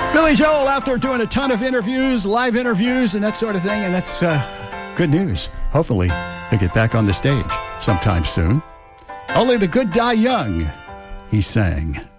Billy Joel out there doing a ton of interviews, live interviews, and that sort of thing, and that's good news. Hopefully, he'll get back on the stage sometime soon. Only the good die young, he sang.